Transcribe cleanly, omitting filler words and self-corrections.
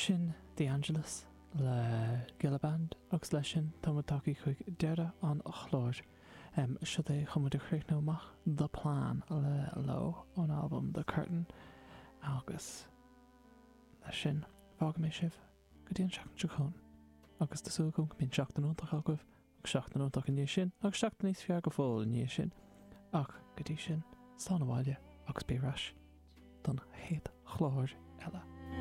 Sin The Angelus le Gillaband agus lei sin tátaí chuig deire an chlóir. Si é chumud a chréichnóach The Plan le Low an album The Curtain agus lei sin bhag mé sibh go dtíon seachtain chun agus tasú gom bíon seachtainúntaach agah agus seachtainúntaach in níos sin agus seachtain níos fear go fóil in níos sin ach go dtí sin sána bhaile agus bíráis don héad chlóir eile.